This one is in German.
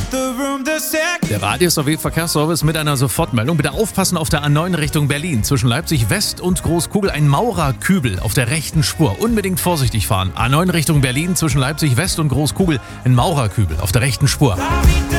Der Radius AW Verkehrsservice mit einer Sofortmeldung. Bitte aufpassen auf der A9 Richtung Berlin. Zwischen Leipzig West und Großkugel ein Maurerkübel auf der rechten Spur. Unbedingt vorsichtig fahren. A9 Richtung Berlin zwischen Leipzig West und Großkugel ein Maurerkübel auf der rechten Spur.